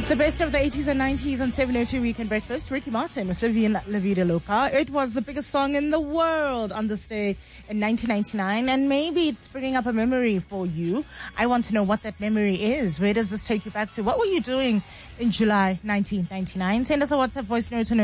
It's the best of the 80s and 90s on 702 Weekend Breakfast. Ricky Martin with Vivian La Vida Loca. It was the biggest song in the world on this day in 1999, and maybe it's bringing up a memory for you. I want to know what that memory is. Where does this take you back to? What were you doing in July 1999? Send us a WhatsApp voice note to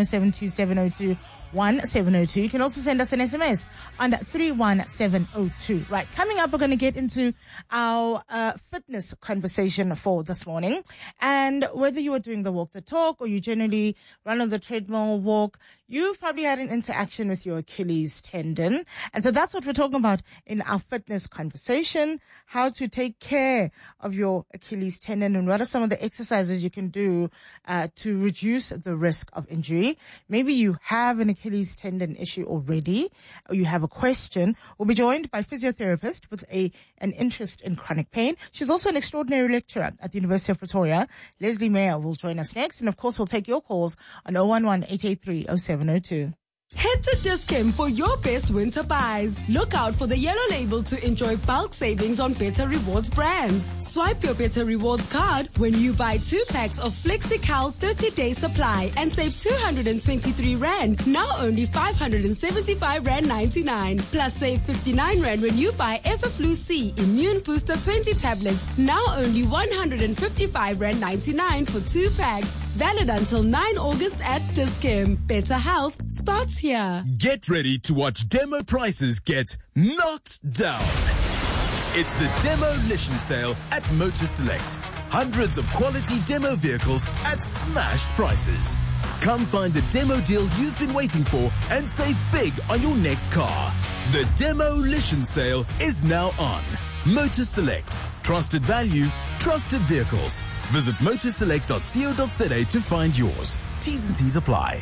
0727021702. You can also send us an SMS on 31702. Right, coming up, we're going to get into our fitness conversation for this morning. And whether you are doing the walk the talk or you generally run on the treadmill, walk, you've probably had an interaction with your Achilles tendon. And so that's what we're talking about in our fitness conversation, how to take care of your Achilles tendon and what are some of the exercises you can do to reduce the risk of injury. Maybe you have an Achilles tendon issue already, or you have a question. We'll be joined by a physiotherapist with an interest in chronic pain. She's also an extraordinary lecturer at the University of Pretoria. Leslie Mayer will join us next. And of course, we'll take your calls on 011-883-0702. Head to Dis-Chem for your best winter buys. Look out for the yellow label to enjoy bulk savings on Better Rewards brands. Swipe your Better Rewards card when you buy 2 packs of FlexiCal 30-day supply and save 223 Rand, now only 575 Rand 99. Plus save 59 Rand when you buy Everflu C Immune Booster 20 tablets, now only 155 Rand 99 for 2 packs. Valid until 9 August at Dis-Chem. Better health starts here. Get ready to watch demo prices get knocked down. It's the Demolition Sale at Motor Select. Hundreds of quality demo vehicles at smashed prices. Come find the demo deal you've been waiting for and save big on your next car. The Demolition Sale is now on. Motor Select. Trusted value, trusted vehicles. Visit motorselect.co.za to find yours. T's and C's apply.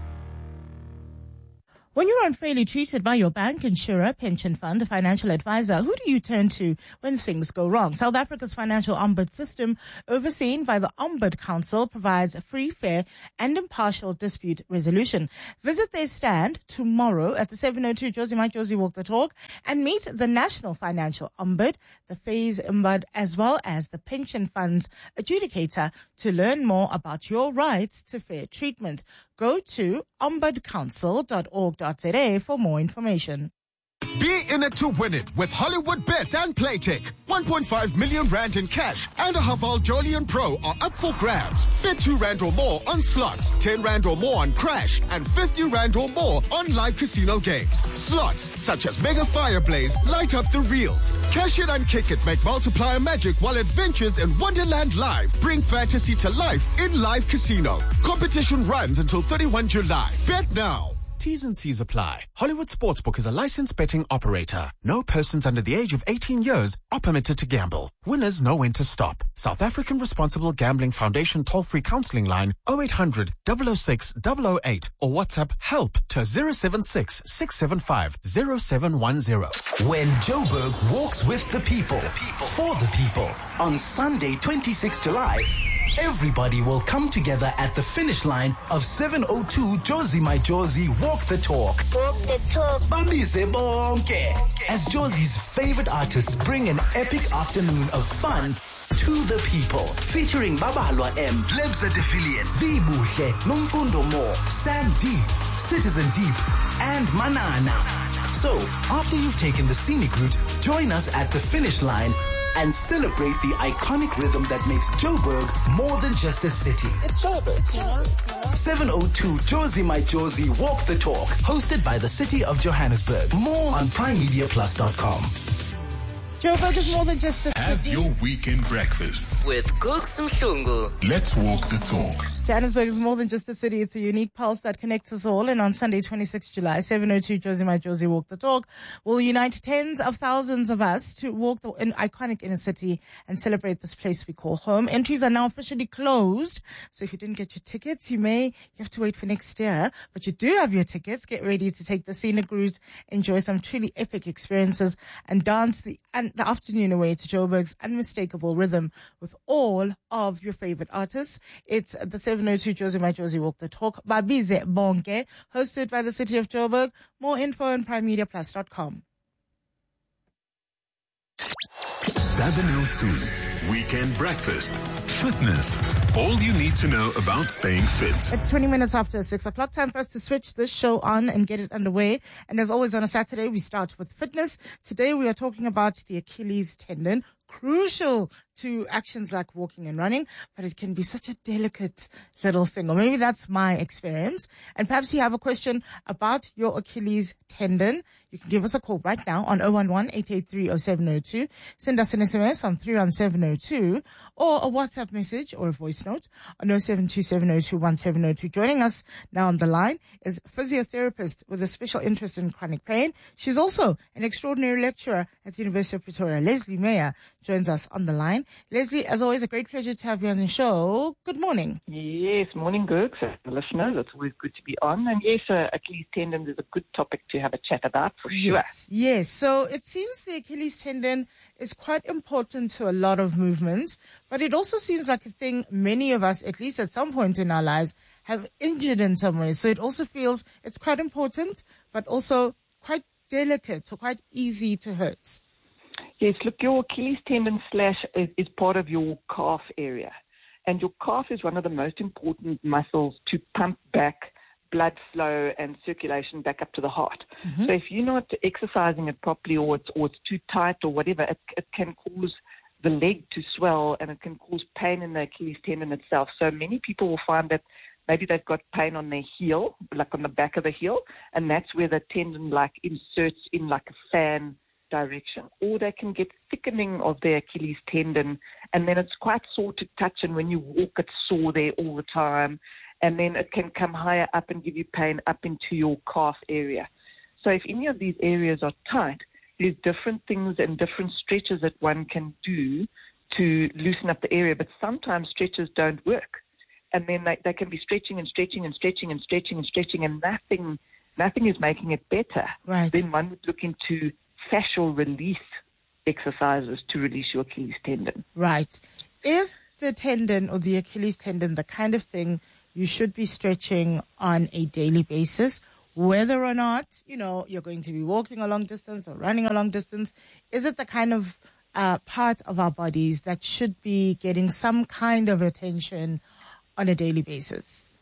When you're unfairly treated by your bank, insurer, pension fund, financial advisor, who do you turn to when things go wrong? South Africa's financial ombud system, overseen by the Ombud Council, provides a free, fair, and impartial dispute resolution. Visit their stand tomorrow at the 702 Josie My Josie Walk the Talk and meet the National Financial Ombud, the Phase Ombud, as well as the pension fund's adjudicator to learn more about your rights to fair treatment. Go to ombudcouncil.org.za for more information. Be in it to win it with Hollywood Bet and Playtech. 1.5 million Rand in cash and a Haval Jolion Pro are up for grabs. Bet 2 Rand or more on slots, 10 Rand or more on Crash, and 50 Rand or more on live casino games. Slots such as Mega Fireblaze light up the reels. Cash it and kick it make multiplier magic while adventures in Wonderland Live bring fantasy to life in live casino. Competition runs until 31 July. Bet now. T's and C's apply. Hollywood Sportsbook is a licensed betting operator. No persons under the age of 18 years are permitted to gamble. Winners know when to stop. South African Responsible Gambling Foundation toll-free counseling line 0800 006 008 or WhatsApp help to 076 675 0710. When Joburg walks with the people, for the people, on Sunday 26 July, everybody will come together at the finish line of 702 Josie My Josie Walk the Talk. Walk the talk. Bambize bonke. As Josie's favorite artists bring an epic afternoon of fun to the people. Featuring Babalwa M, Lebza Defilian, Vibuhle, Nomfundo Mo, Sam Deep, Citizen Deep, and Manana. So, after you've taken the scenic route, join us at the finish line and celebrate the iconic rhythm that makes Joburg more than just a city. It's Joburg. 702 Josie My Josie Walk the Talk, hosted by the City of Johannesburg. More on primemediaplus.com. Joburg is more than just a Have city. your weekend breakfast. With Cooks Mhlungu. Let's walk the talk. Johannesburg is more than just a city. It's a unique pulse that connects us all. And on Sunday, 26 July, 702 Josie My Josie Walk the Talk will unite tens of thousands of us to walk the iconic inner city and celebrate this place we call home. Entries are now officially closed. So if you didn't get your tickets, you have to wait for next year. But you do have your tickets. Get ready to take the scenic route, enjoy some truly epic experiences, and dance the afternoon away to Joburg's unmistakable rhythm with all of your favorite artists. It's the 702 Josie My Josie Walk the Talk. Babize Bonke, hosted by the City of Joburg. More info on primemediaplus.com. 702 Weekend Breakfast. Fitness. All you need to know about staying fit. It's 20 minutes after 6 o'clock. Time for us to switch this show on and get it underway. And as always on a Saturday, we start with fitness. Today we are talking about the Achilles tendon. Crucial to actions like walking and running, but it can be such a delicate little thing, or maybe that's my experience. And perhaps you have a question about your Achilles tendon. You can give us a call right now on 011-883-0702. Send us an SMS on 31702 or a WhatsApp message or a voice note on 0727021702. Joining us now on the line is physiotherapist with a special interest in chronic pain. She's also an extraordinary lecturer at the University of Pretoria. Leslie Meyer joins us on the line. Leslie, as always, a great pleasure to have you on the show. Good morning. Yes, morning, Gergs. Listeners, it's always good to be on. And yes, Achilles tendon is a good topic to have a chat about for sure. Yes. So it seems the Achilles tendon is quite important to a lot of movements, but it also seems like a thing many of us, at least at some point in our lives, have injured in some way. So it also feels it's quite important, but also quite delicate or quite easy to hurt. Yes, look, your Achilles tendon is part of your calf area. And your calf is one of the most important muscles to pump back blood flow and circulation back up to the heart. Mm-hmm. So if you're not exercising it properly or it's too tight or whatever, it can cause the leg to swell and it can cause pain in the Achilles tendon itself. So many people will find that maybe they've got pain on their heel, like on the back of the heel, and that's where the tendon inserts in like a fan direction, or they can get thickening of their Achilles tendon, and then it's quite sore to touch, and when you walk it's sore there all the time, and then it can come higher up and give you pain up into your calf area. So if any of these areas are tight, there's different things and different stretches that one can do to loosen up the area, but sometimes stretches don't work, and then they can be stretching and stretching and stretching and stretching and stretching, and nothing is making it better. Right. Then one would look into fascial release exercises to release your Achilles tendon. Right. Is the tendon or the Achilles tendon the kind of thing you should be stretching on a daily basis, whether or not, you're going to be walking a long distance or running a long distance? Is it the kind of part of our bodies that should be getting some kind of attention on a daily basis?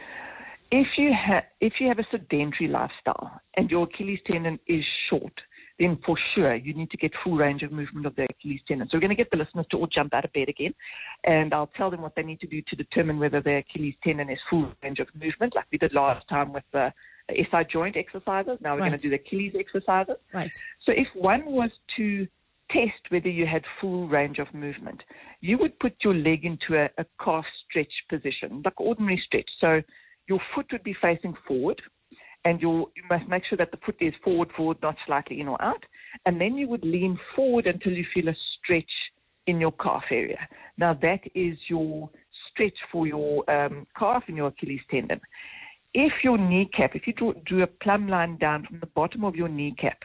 If you have a sedentary lifestyle and your Achilles tendon is short, then for sure you need to get full range of movement of the Achilles tendon. So we're going to get the listeners to all jump out of bed again, and I'll tell them what they need to do to determine whether their Achilles tendon is full range of movement, like we did last time with the SI joint exercises. Now we're going to do the Achilles exercises. Right. So if one was to test whether you had full range of movement, you would put your leg into a calf stretch position, like ordinary stretch. So your foot would be facing forward, and you must make sure that the foot is forward, not slightly in or out. And then you would lean forward until you feel a stretch in your calf area. Now that is your stretch for your calf and your Achilles tendon. If you drew a plumb line down from the bottom of your kneecap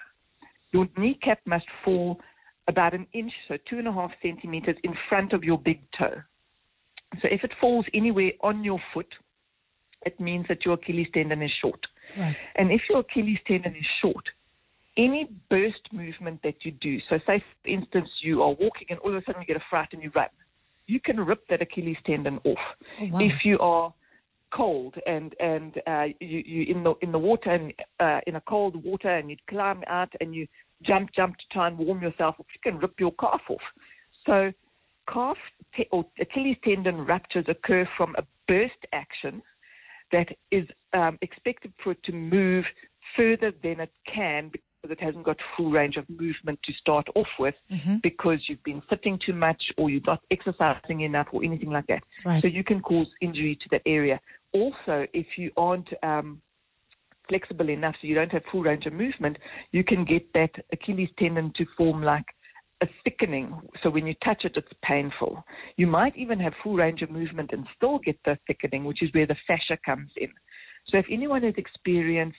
must fall about an inch, so 2.5 centimeters in front of your big toe. So if it falls anywhere on your foot, it means that your Achilles tendon is short. Right. And if your Achilles tendon is short, any burst movement that you do, so say, for instance, you are walking and all of a sudden you get a fright and you run, you can rip that Achilles tendon off. Oh, wow. If you are cold and you in the water and in a cold water and you climb out and you jump to try and warm yourself, you can rip your calf off. So or Achilles tendon ruptures occur from a burst action that is expected for it to move further than it can because it hasn't got full range of movement to start off with, because you've been sitting too much or you're not exercising enough or anything like that. Right. So you can cause injury to that area. Also, if you aren't flexible enough, so you don't have full range of movement, you can get that Achilles tendon to form like a thickening. So when you touch it, it's painful. You might even have full range of movement and still get the thickening, which is where the fascia comes in. So if anyone has experienced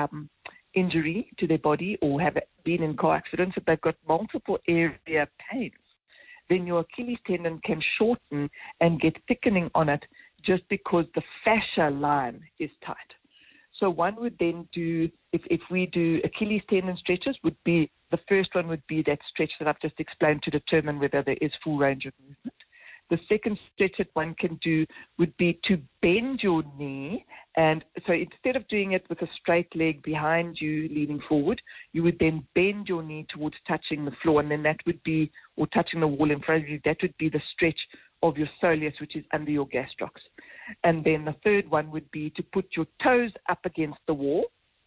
injury to their body or have been in car accidents, if they've got multiple area pains, then your Achilles tendon can shorten and get thickening on it just because the fascia line is tight. So one would then do, if we do Achilles tendon stretches, the first one would be that stretch that I've just explained to determine whether there is full range of movement. The second stretch that one can do would be to bend your knee. And so instead of doing it with a straight leg behind you leaning forward, you would then bend your knee towards touching the floor. And then that would be, or touching the wall in front of you, that would be the stretch of your soleus, which is under your gastrocs. And then the third one would be to put your toes up against the wall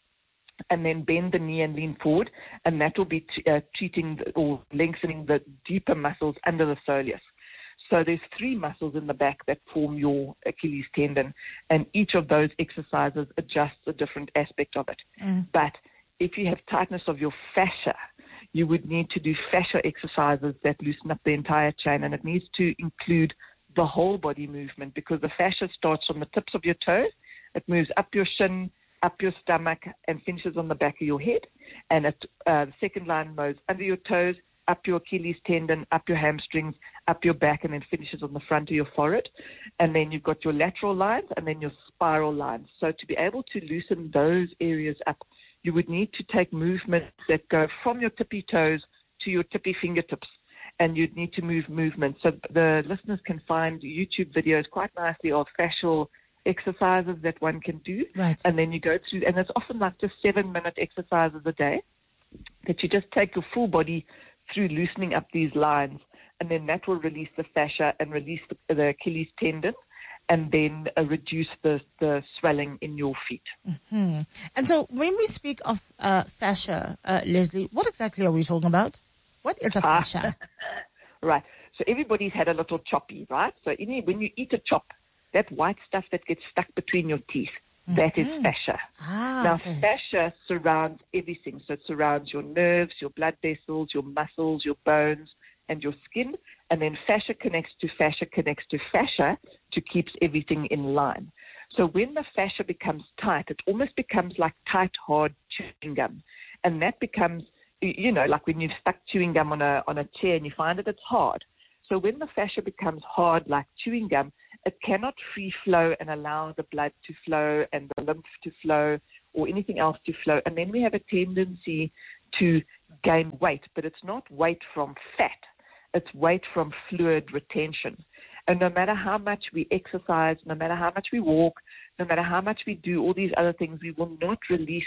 and then bend the knee and lean forward. And that will be treating or lengthening the deeper muscles under the soleus. So there's 3 muscles in the back that form your Achilles tendon, and each of those exercises adjusts a different aspect of it. But if you have tightness of your fascia, you would need to do fascia exercises that loosen up the entire chain, and it needs to include the whole body movement, because the fascia starts from the tips of your toes, it moves up your shin, up your stomach, and finishes on the back of your head. And the second line moves under your toes, up your Achilles tendon, up your hamstrings, up your back, and then finishes on the front of your forehead. And then you've got your lateral lines and then your spiral lines. So to be able to loosen those areas up, you would need to take movements that go from your tippy toes to your tippy fingertips, and you'd need to move movements. So the listeners can find YouTube videos quite nicely of fascial exercises that one can do. Right. And then you go through, and it's often like just 7-minute exercises a day, that you just take your full body through loosening up these lines, and then that will release the fascia and release the Achilles tendon, and then reduce the swelling in your feet. Mm-hmm. And so when we speak of fascia, Leslie, what exactly are we talking about? What is a fascia? Right. So everybody's had a little choppy, right? So when you eat a chop, that white stuff that gets stuck between your teeth, that is fascia. Now, fascia surrounds everything. So it surrounds your nerves, your blood vessels, your muscles, your bones, and your skin. And then fascia connects to fascia to keep everything in line. So when the fascia becomes tight, it almost becomes like tight, hard chewing gum. And that becomes, like when you've stuck chewing gum on a chair and you find that it's hard. So when the fascia becomes hard like chewing gum, it cannot free flow and allow the blood to flow and the lymph to flow or anything else to flow. And then we have a tendency to gain weight, but it's not weight from fat. It's weight from fluid retention. And no matter how much we exercise, no matter how much we walk, no matter how much we do all these other things, we will not release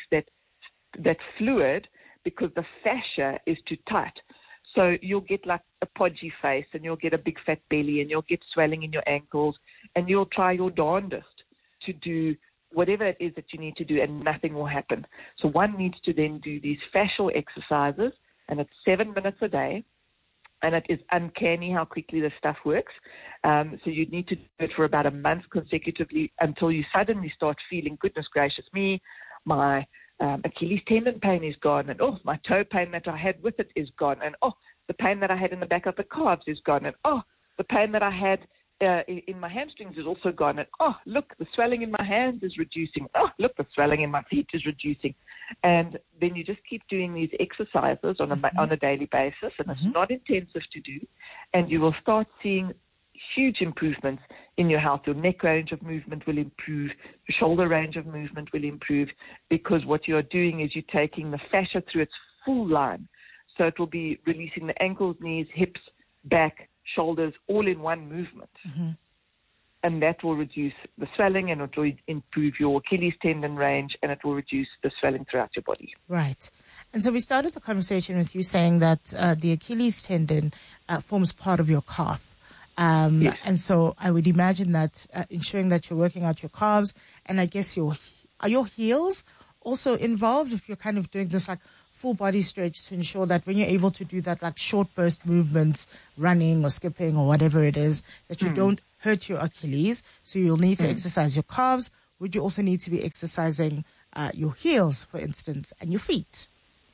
that fluid because the fascia is too tight. So you'll get like a podgy face, and you'll get a big fat belly, and you'll get swelling in your ankles, and you'll try your darndest to do whatever it is that you need to do, and nothing will happen. So one needs to then do these fascial exercises, and it's 7 minutes a day, and it is uncanny how quickly this stuff works. So you need to do it for about a month consecutively until you suddenly start feeling, goodness gracious me, my Achilles tendon pain is gone, and my toe pain that I had with it is gone, and the pain that I had in the back of the calves is gone, and the pain that I had in my hamstrings is also gone, and look, the swelling in my hands is reducing, look, the swelling in my feet is reducing. And then you just keep doing these exercises on a daily basis, and it's not intensive to do, and you will start seeing huge improvements in your health. Your neck range of movement will improve, your shoulder range of movement will improve, because what you're doing is you're taking the fascia through its full line. So it will be releasing the ankles, knees, hips, back, shoulders, all in one movement. And that will reduce the swelling, and it will improve your Achilles tendon range, and it will reduce the swelling throughout your body. Right. And so we started the conversation with you saying that the Achilles tendon forms part of your calf. Yes. And so I would imagine that ensuring that you're working out your calves, and I guess are your heels also involved if you're kind of doing this like full body stretch to ensure that when you're able to do that like short burst movements, running or skipping or whatever it is, that you don't hurt your Achilles. So you'll need to exercise your calves. Would you also need to be exercising your heels, for instance, and your feet?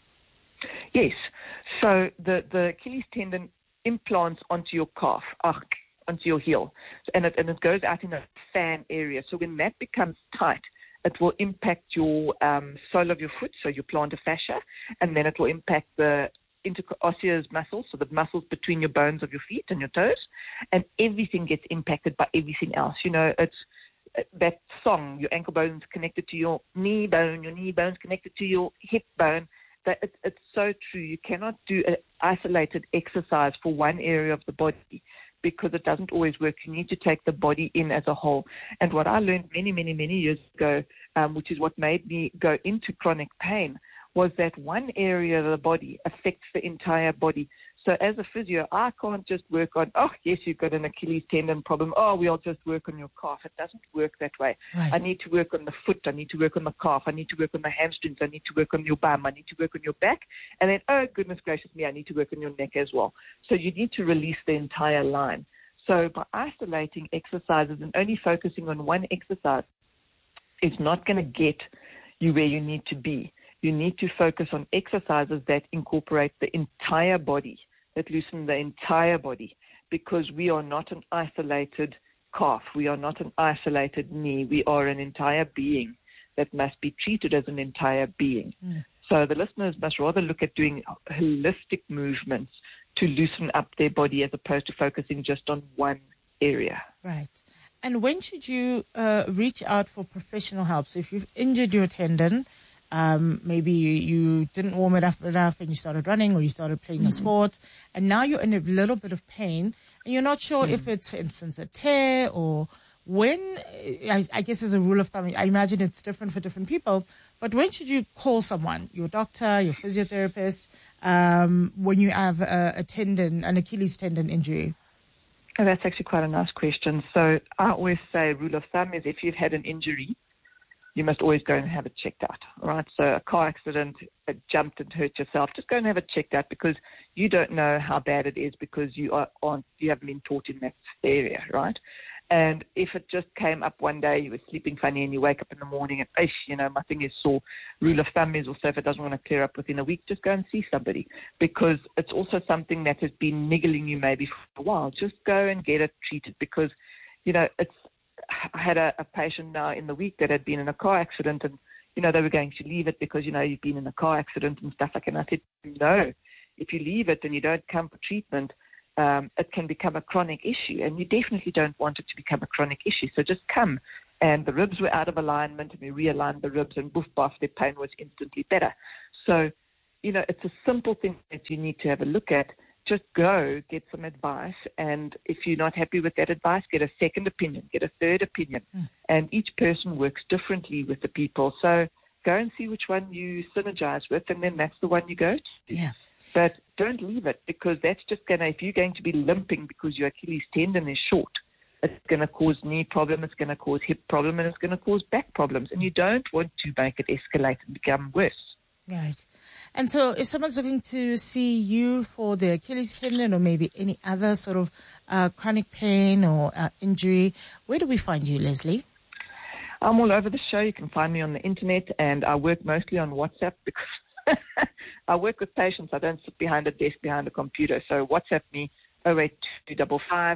Yes. So the Achilles tendon implants onto your calf, onto your heel, and it goes out in a fan area. So when that becomes tight, it will impact your sole of your foot, so your plantar fascia, and then it will impact the interosseous muscles, so the muscles between your bones of your feet and your toes, and everything gets impacted by everything else. It's that song, your ankle bone's connected to your knee bone, your knee bone's connected to your hip bone. That it's so true. You cannot do an isolated exercise for one area of the body, because it doesn't always work. You need to take the body in as a whole. And what I learned many, many, many years ago, which is what made me go into chronic pain, was that one area of the body affects the entire body. So as a physio, I can't just work on, oh, yes, you've got an Achilles tendon problem. Oh, we'll just work on your calf. It doesn't work that way. Right. I need to work on the foot. I need to work on the calf. I need to work on the hamstrings. I need to work on your bum. I need to work on your back. And then, oh, goodness gracious me, I need to work on your neck as well. So you need to release the entire line. So by isolating exercises and only focusing on one exercise, it's not going to get you where you need to be. You need to focus on exercises that incorporate the entire body, that loosen the entire body, because we are not an isolated calf. We are not an isolated knee. We are an entire being that must be treated as an entire being. So the listeners must rather look at doing holistic movements to loosen up their body as opposed to focusing just on one area. Right. And when should you reach out for professional help? So if you've injured your tendon, maybe you didn't warm it up enough and you started running or you started playing a sport, and now you're in a little bit of pain and you're not sure if it's, for instance, a tear or when, I guess as a rule of thumb, I imagine it's different for different people, but when should you call someone, your doctor, your physiotherapist, when you have a tendon, an Achilles tendon injury? Oh, that's actually quite a nice question. So I always say rule of thumb is if you've had an injury, you must always go and have it checked out, all right? So a car accident, jumped and hurt yourself, just go and have it checked out, because you don't know how bad it is because you haven't been taught in that area, right? And if it just came up one day, you were sleeping funny and you wake up in the morning and, my thing is sore, rule of thumb is also if it doesn't want to clear up within a week, just go and see somebody, because it's also something that has been niggling you maybe for a while. Just go and get it treated, because, I had a patient now in the week that had been in a car accident, and, they were going to leave it because, you've been in a car accident and stuff like that. And I said, no, if you leave it and you don't come for treatment, it can become a chronic issue, and you definitely don't want it to become a chronic issue. So just come. And the ribs were out of alignment, and we realigned the ribs, and boof, boff, their pain was instantly better. So, it's a simple thing that you need to have a look at. Just go, get some advice, and if you're not happy with that advice, get a second opinion, get a third opinion. And each person works differently with the people. So go and see which one you synergize with, and then that's the one you go to. Yeah. But don't leave it, because that's just if you're going to be limping because your Achilles tendon is short, it's going to cause knee problem, it's going to cause hip problem, and it's going to cause back problems. And you don't want to make it escalate and become worse. Right. And so if someone's looking to see you for the Achilles tendon or maybe any other sort of chronic pain or injury, where do we find you, Leslie? I'm all over the show. You can find me on the internet, and I work mostly on WhatsApp because I work with patients. I don't sit behind a desk, behind a computer. So WhatsApp me, 08255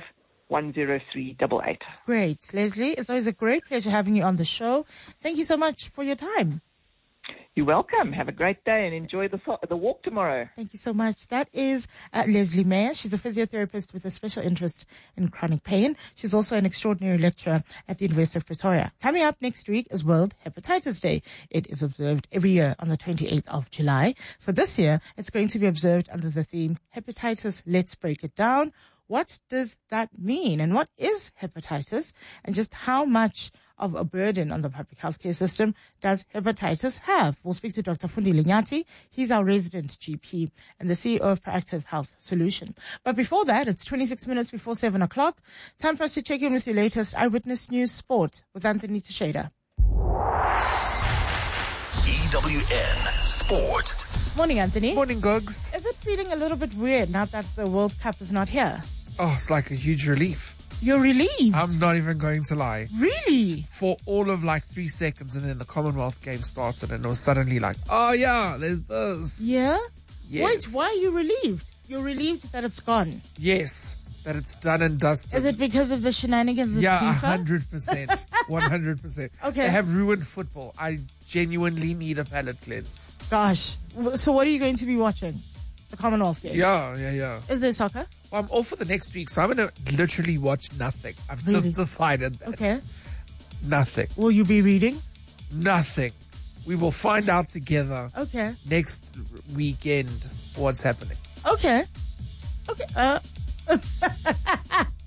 10388. Great. Leslie, it's always a great pleasure having you on the show. Thank you so much for your time. You're welcome. Have a great day and enjoy the walk tomorrow. Thank you so much. That is Leslie Meyer. She's a physiotherapist with a special interest in chronic pain. She's also an extraordinary lecturer at the University of Pretoria. Coming up next week is World Hepatitis Day. It is observed every year on the 28th of July. For this year, it's going to be observed under the theme Hepatitis, Let's Break It Down. What does that mean? And what is hepatitis? And just how much of a burden on the public healthcare system does hepatitis have? We'll speak to Dr. Fundile Nyati. He's our resident GP and the CEO of Proactive Health Solution. But before that, it's 26 minutes before 7 o'clock. Time for us to check in with your latest Eyewitness News Sport with Anthony Teixeira. EWN Sport. Morning, Anthony. Morning, Gogs. Is it feeling a little bit weird now that the World Cup is not here? Oh, it's like a huge relief. You're relieved? I'm not even going to lie. Really? For all of 3 seconds, and then the Commonwealth game started, and it was suddenly like, oh yeah, there's this. Yeah? Yes. Wait, why are you relieved? You're relieved that it's gone? Yes, that it's done and dusted. Is it because of the shenanigans of FIFA? FIFA? 100%. 100%. Okay. They have ruined football. I genuinely need a palate cleanse. Gosh. So what are you going to be watching? The Commonwealth Games? Yeah. Is there soccer? Well, I'm off for the next week, so I'm going to literally watch nothing. I've just decided that. Okay. Nothing. Will you be reading? Nothing. We will find out together. Okay. Next weekend what's happening. Okay.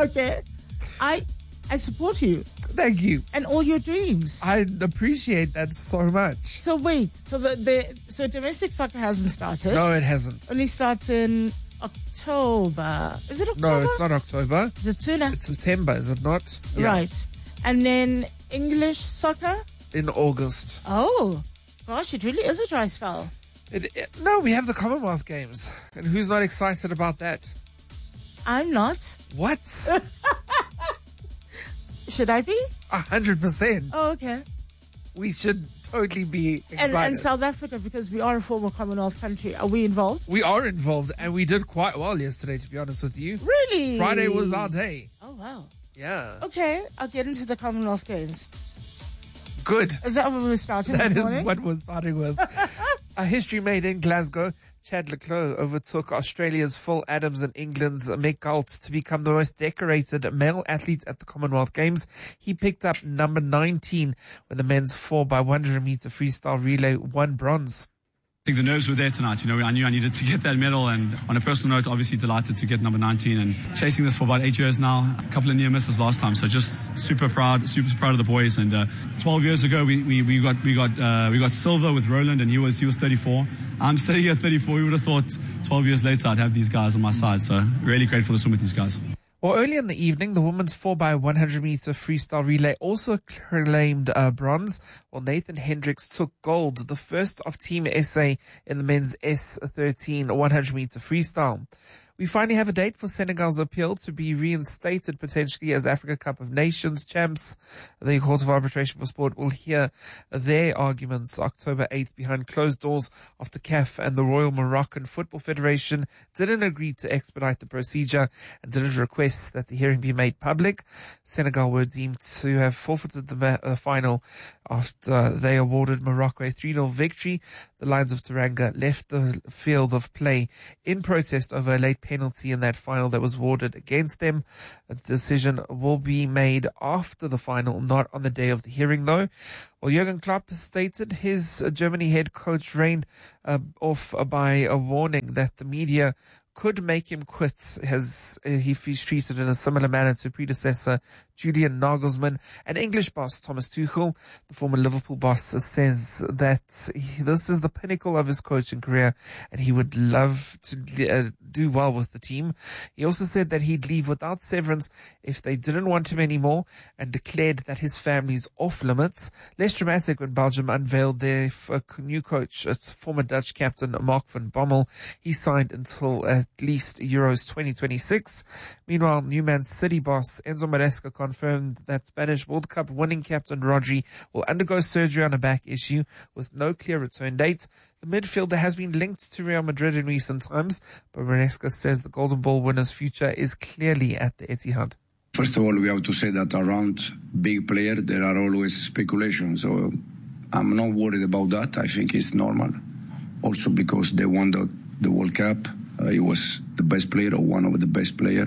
Okay. I support you Thank you. and all your dreams. I appreciate that so much. So wait, so so domestic soccer hasn't started. No, it hasn't. Only starts in October. Is it October? No, it's not October. Is it sooner? It's September, is it not? Yeah. Right. And then English soccer? In August. Oh, gosh, it really is a dry spell. No, we have the Commonwealth Games. And who's not excited about that? I'm not. What? Should I be? 100%. Oh, okay. We should totally be excited. And South Africa, because we are a former Commonwealth country, are we involved? We are involved, and we did quite well yesterday, to be honest with you. Really? Friday was our day. Oh, wow. Yeah. Okay, I'll get into the Commonwealth Games. Good. Is that what we're starting That this is morning? what we're starting with. A history made in Glasgow. Chad Leclerc overtook Australia's Phil Adams and England's Mick Galt to become the most decorated male athlete at the Commonwealth Games. He picked up number 19 when the men's 4x100 meter freestyle relay won bronze. I think the nerves were there tonight. You know, I knew I needed to get that medal, and on a personal note, obviously delighted to get number 19 and chasing this for about 8 years now. A couple of near misses last time, so just super proud of the boys. And 12 years ago, we got silver with Roland, and he was 34. I'm sitting here 34. We would have thought 12 years later I'd have these guys on my side. So really grateful to swim with these guys. Well, early in the evening, the women's 4x100 meter freestyle relay also claimed bronze, while Nathan Hendricks took gold, the first of Team SA in the men's S13 100 meter freestyle. We finally have a date for Senegal's appeal to be reinstated potentially as Africa Cup of Nations champs. The Court of Arbitration for Sport will hear their arguments October 8th behind closed doors after CAF and the Royal Moroccan Football Federation didn't agree to expedite the procedure and didn't request that the hearing be made public. Senegal were deemed to have forfeited the final after they awarded Morocco a 3-0 victory. The Lions of Teranga left the field of play in protest over a late penalty in that final that was awarded against them. A decision will be made after the final, not on the day of the hearing though. Well, Jurgen Klopp stated his Germany head coach reigned off by a warning that the media could make him quit as he's treated in a similar manner to predecessor Julian Nagelsmann. And English boss Thomas Tuchel, the former Liverpool boss, says that this is the pinnacle of his coaching career and he would love to do well with the team. He also said that he'd leave without severance if they didn't want him anymore and declared that his family's off limits. Less dramatic when Belgium unveiled their new coach. It's former Dutch captain Mark van Bommel. He signed until at least Euros 2026. Meanwhile, new Man City boss Enzo Maresca confirmed that Spanish World Cup winning captain Rodri will undergo surgery on a back issue with no clear return date. The midfielder has been linked to Real Madrid in recent times, but Maresca says the Golden Ball winner's future is clearly at the Etihad. First of all, we have to say that around big player, there are always speculations. So I'm not worried about that. I think it's normal. Also because they won the World Cup. He was the best player or one of the best player.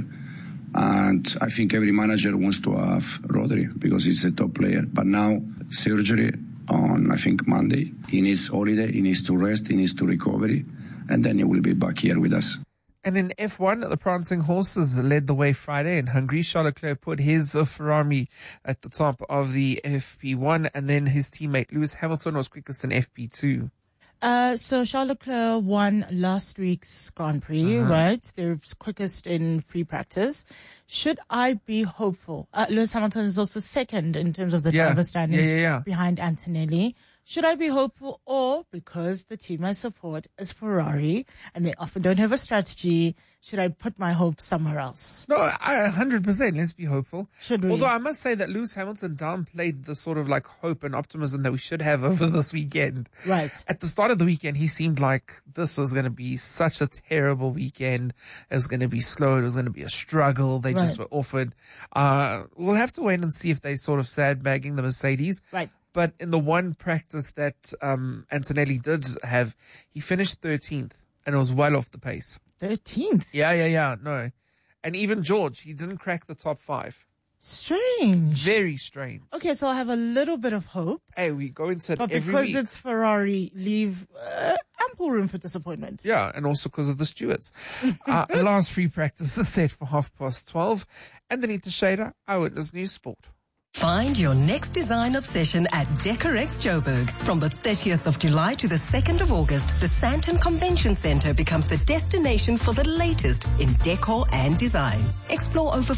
And I think every manager wants to have Rodri because he's a top player. But now, surgery on, I think, Monday. He needs holiday, he needs to rest, he needs to recovery. And then he will be back here with us. And in F1, the Prancing Horses led the way Friday in Hungary. Charles Leclerc put his Ferrari at the top of the FP1, and then his teammate Lewis Hamilton was quickest in FP2. So Charles Leclerc won last week's Grand Prix, right? They're quickest in free practice. Should I be hopeful? Lewis Hamilton is also second in terms of the driver standings behind Antonelli. Should I be hopeful, or because the team I support is Ferrari and they often don't have a strategy, should I put my hope somewhere else? No, 100%. Let's be hopeful. Should we? Although I must say that Lewis Hamilton downplayed the sort of like hope and optimism that we should have over this weekend. Right. At the start of the weekend, he seemed like this was going to be such a terrible weekend. It was going to be slow. It was going to be a struggle. They just were offered. We'll have to wait and see if they sort of sandbagging the Mercedes. Right. But in the one practice that Antonelli did have, he finished 13th and it was well off the pace. 13th? Yeah, no. And even George, he didn't crack the top 5. Strange. Very strange. Okay, so I have a little bit of hope. Hey, we go into it But every because week. it's Ferrari, leave ample room for disappointment. Yeah, and also because of the stewards. Last free practice is set for 12:30. And Anita Shader, Eyewitness News Sport. Find your next design obsession at Decorex Joburg. From the 30th of July to the 2nd of August, the Sandton Convention Center becomes the destination for the latest in decor and design. Explore over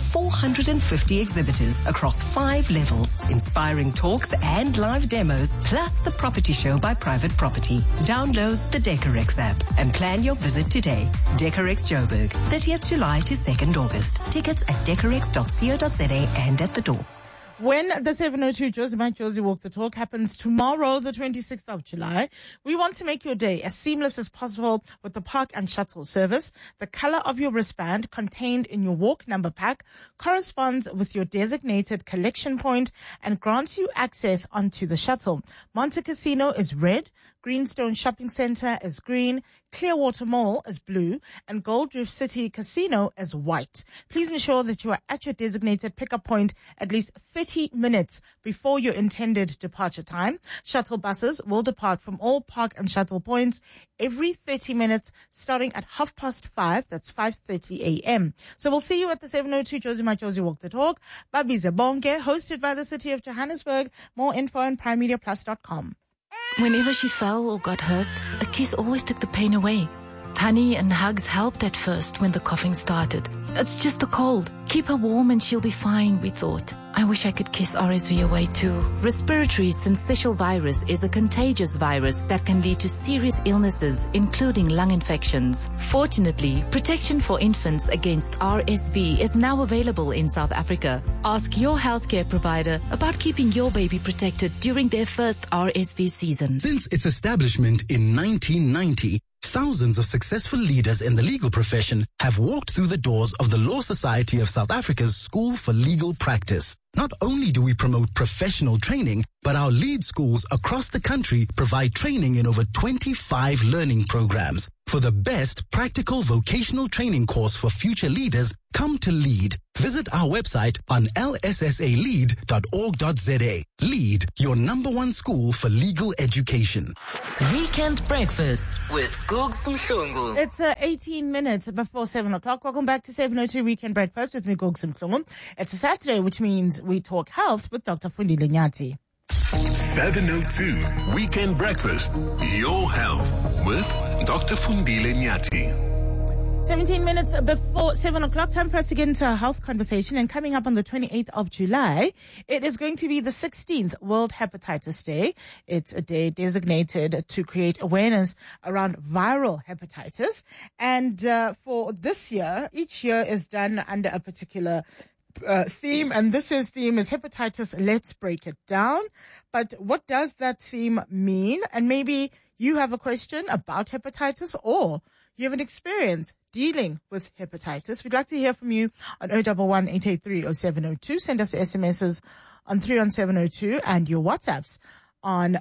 450 exhibitors across 5 levels, inspiring talks and live demos, plus the property show by Private Property. Download the Decorex app and plan your visit today. Decorex Joburg, 30th July to 2nd August. Tickets at decorex.co.za and at the door. When the 702 Josie Mike Josie Walk the Talk happens tomorrow, the 26th of July, we want to make your day as seamless as possible with the park and shuttle service. The color of your wristband contained in your walk number pack corresponds with your designated collection point and grants you access onto the shuttle. Monte Casino is red, Greenstone Shopping Center is green, Clearwater Mall is blue, and Gold Reef City Casino is white. Please ensure that you are at your designated pickup point at least 30 minutes before your intended departure time. Shuttle buses will depart from all park and shuttle points every 30 minutes starting at 5:30. That's 5:30 a.m. So we'll see you at the 702 Josie Mike Josie Walk the Talk. Babize Bonke, hosted by the City of Johannesburg. More info on primemediaplus.com. Whenever she fell or got hurt, a kiss always took the pain away. Honey and hugs helped at first when the coughing started. It's just a cold. Keep her warm and she'll be fine, we thought. I wish I could kiss RSV away too. Respiratory syncytial virus is a contagious virus that can lead to serious illnesses, including lung infections. Fortunately, protection for infants against RSV is now available in South Africa. Ask your healthcare provider about keeping your baby protected during their first RSV season. Since its establishment in 1990, thousands of successful leaders in the legal profession have walked through the doors of the Law Society of South Africa's School for Legal Practice. Not only do we promote professional training, but our lead schools across the country provide training in over 25 learning programs. For the best practical vocational training course for future leaders, come to LEAD. Visit our website on lssalead.org.za. LEAD, your #1 school for legal education. Weekend Breakfast with Googs Mhlungu. It's 18 minutes before 7 o'clock. Welcome back to 702 Weekend Breakfast with me, Googs Mhlungu. It's a Saturday, which means we talk health with Dr. Fundile Nyati. 702 Weekend Breakfast, your health with Dr. Fundile Nyati. 17 minutes before 7 o'clock, time for us to get into our health conversation. And coming up on the 28th of July, it is going to be the 16th World Hepatitis Day. It's a day designated to create awareness around viral hepatitis. And for this year, each year is done under a particular theme, and this year's theme is hepatitis. Let's break it down. But what does that theme mean? And maybe you have a question about hepatitis, or you have an experience dealing with hepatitis. We'd like to hear from you on 011-883-0702. Send us SMSs on 31702 and your WhatsApps on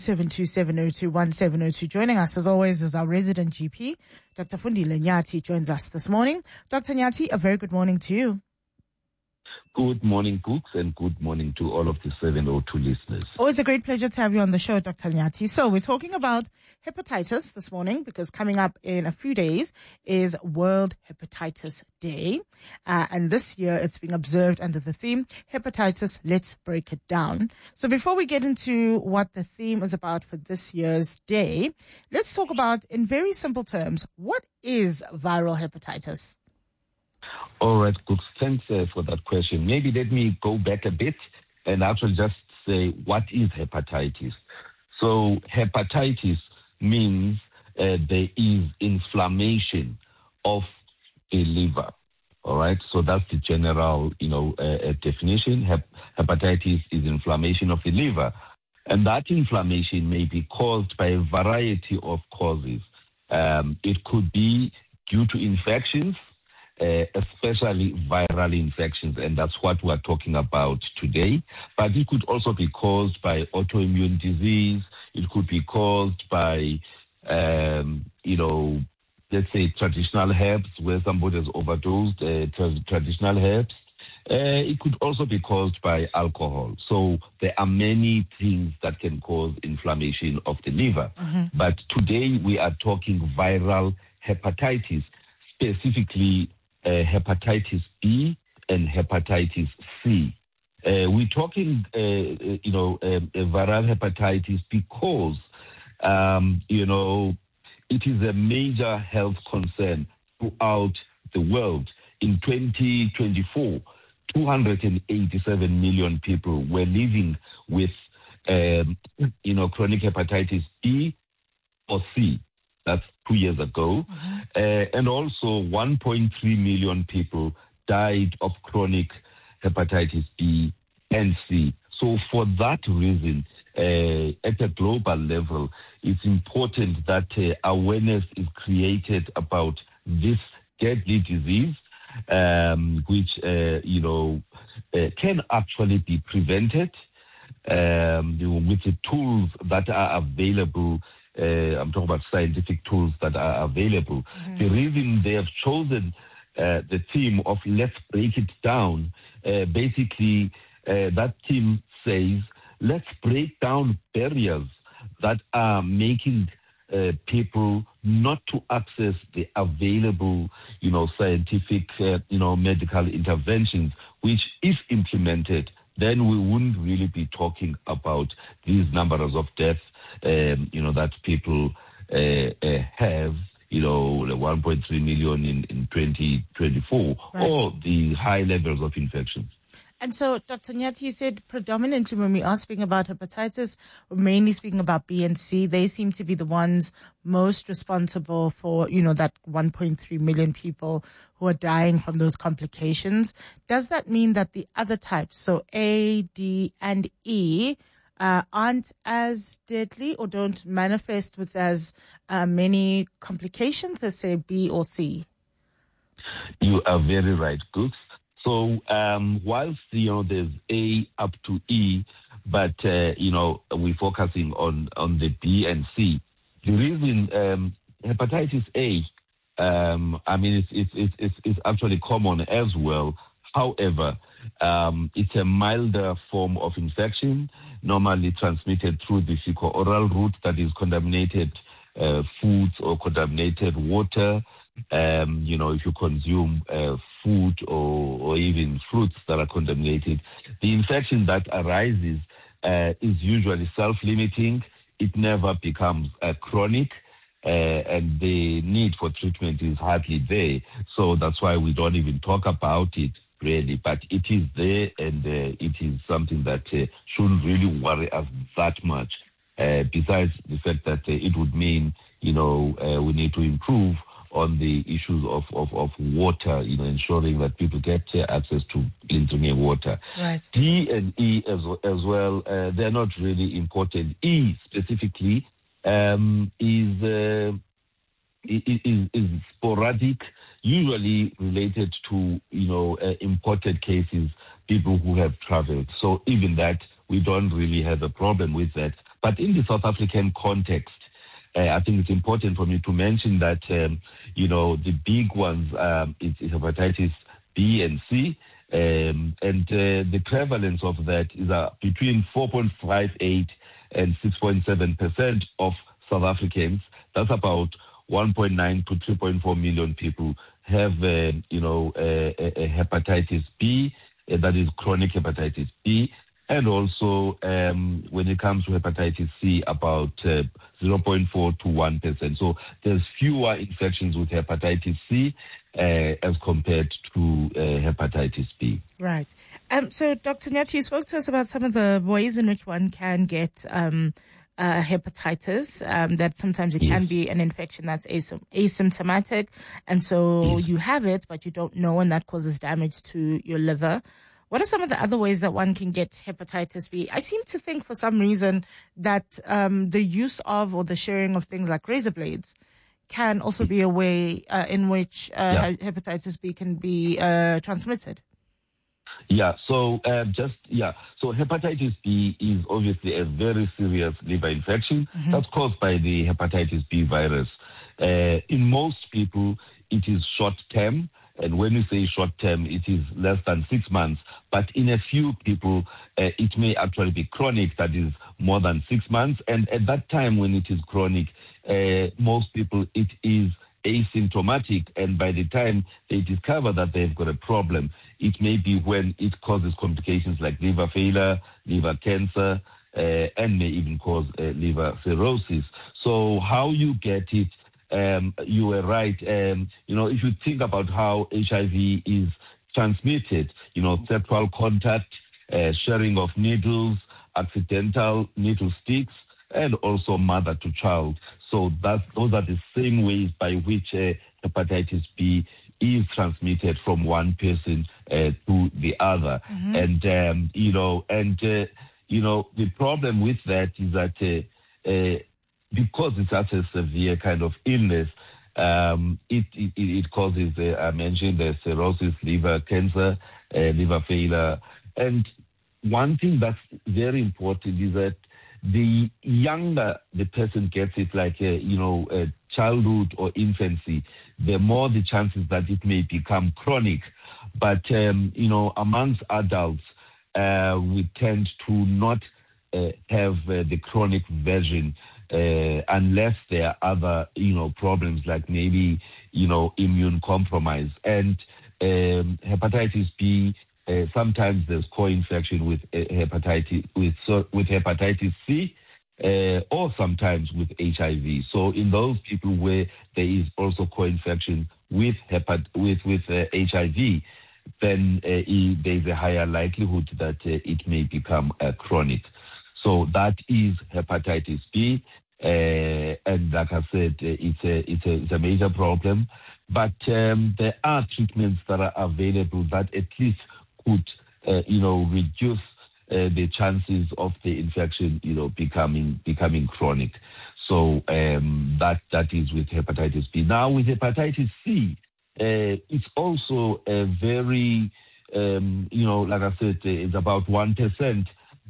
0727021702. Joining us as always is our resident GP, Dr. Fundile Nyati, joins us this morning. Dr. Nyati, a very good morning to you. Good morning, Cooks, and good morning to all of the 702 listeners. Always a great pleasure to have you on the show, Dr. Nyati. So we're talking about hepatitis this morning because coming up in a few days is World Hepatitis Day. And this year it's being observed under the theme, Hepatitis, Let's Break It Down. So before we get into what the theme is about for this year's day, let's talk about, in very simple terms, what is viral hepatitis? All right, Cooks, thanks for that question. Maybe let me go back a bit and actually just say, what is hepatitis? So hepatitis means there is inflammation of the liver. All right, so that's the general, definition. Hepatitis is inflammation of the liver. And that inflammation may be caused by a variety of causes. It could be due to infections, especially viral infections, and that's what we're talking about today. But it could also be caused by autoimmune disease. It could be caused by, let's say traditional herbs, where somebody has overdosed traditional herbs. It could also be caused by alcohol. So there are many things that can cause inflammation of the liver. But today we are talking viral hepatitis, specifically hepatitis B and hepatitis C. We're talking, viral hepatitis because, it is a major health concern throughout the world. In 2024, 287 million people were living with, chronic hepatitis B or C. That's 2 years ago. And also 1.3 million people died of chronic hepatitis B and C. So for that reason, at a global level, it's important that awareness is created about this deadly disease, which, can actually be prevented with the tools that are available. I'm talking about scientific tools that are available. The reason they have chosen the theme of let's break it down, basically that theme says let's break down barriers that are making people not to access the available, scientific, medical interventions, which if implemented, then we wouldn't really be talking about these numbers of deaths, that people have, 1.3 million in 2024, or the high levels of infections. And so, Dr. Nyathi, you said predominantly when we are speaking about hepatitis, we're mainly speaking about B and C. They seem to be the ones most responsible for, that 1.3 million people who are dying from those complications. Does that mean that the other types, so A, D, and E, aren't as deadly or don't manifest with as many complications as, say, B or C? You are very right, Gooks. So whilst, there's A up to E, but, we're focusing on the B and C. The reason hepatitis A, it's actually common as well. However, it's a milder form of infection, normally transmitted through the fecal-oral route, that is contaminated foods or contaminated water. If you consume food or even fruits that are contaminated, the infection that arises is usually self-limiting. It never becomes chronic, and the need for treatment is hardly there. So that's why we don't even talk about it, really. But it is there, and it is something that shouldn't really worry us that much, besides the fact that it would mean, we need to improve on the issues of water, ensuring that people get access to clean drinking water. Right. D and E as well, they're not really important. E specifically is sporadic, usually related to, imported cases, people who have traveled. So even that, we don't really have a problem with that. But in the South African context, I think it's important for me to mention that, the big ones is hepatitis B and C, and the prevalence of that is between 4.58 and 6.7% of South Africans. That's about 1.9 to 3.4 million people have, a hepatitis B, that is chronic hepatitis B. And also, when it comes to hepatitis C, about 0.4 to 1%. So there's fewer infections with hepatitis C as compared to hepatitis B. Right. So, Dr. Nyathi, you spoke to us about some of the ways in which one can get hepatitis, that sometimes it can be an infection that's asymptomatic. And so you have it, but you don't know, and that causes damage to your liver. What are some of the other ways that one can get hepatitis B? I seem to think for some reason that the use of or the sharing of things like razor blades can also be a way in which hepatitis B can be transmitted. So hepatitis B is obviously a very serious liver infection that's caused by the hepatitis B virus. In most people, it is short-term, And when we say short term, it is less than 6 months. But in a few people, it may actually be chronic, that is more than 6 months. And at that time when it is chronic, most people, it is asymptomatic. And by the time they discover that they've got a problem, it may be when it causes complications like liver failure, liver cancer, and may even cause liver cirrhosis. So how you get it, you were right. If you think about how HIV is transmitted, sexual contact, sharing of needles, accidental needle sticks, and also mother to child. So those are the same ways by which hepatitis B is transmitted from one person to the other. Mm-hmm. And the problem with that is that because it's such a severe kind of illness, it causes, I mentioned, the cirrhosis, liver cancer, liver failure. And one thing that's very important is that the younger the person gets it, like, childhood or infancy, the more the chances that it may become chronic. But, amongst adults, we tend to not have the chronic version unless there are other, problems like maybe, immune compromise. And hepatitis B, sometimes there's co-infection with hepatitis C, or sometimes with HIV. So in those people where there is also co-infection with HIV, then there's a higher likelihood that it may become chronic. So that is hepatitis B, and like I said, it's a major problem. But there are treatments that are available that at least could, reduce the chances of the infection, becoming chronic. So that is with hepatitis B. Now with hepatitis C, it's also a very, like I said, it's about 1%,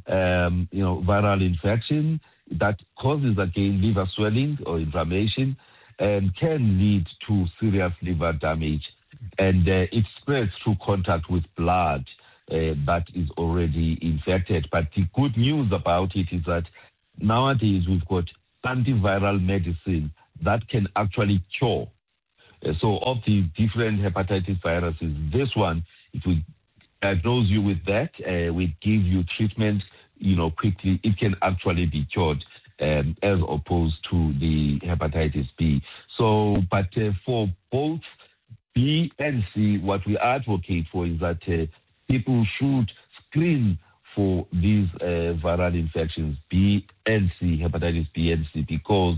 viral infection that causes, again, liver swelling or inflammation and can lead to serious liver damage. And it spreads through contact with blood that is already infected. But the good news about it is that nowadays we've got antiviral medicine that can actually cure. So of the different hepatitis viruses, this one, if we diagnose you with that, we give you treatment, quickly, it can actually be cured, as opposed to the hepatitis B. So, but for both B and C, what we advocate for is that people should screen for these viral infections, B and C, hepatitis B and C, because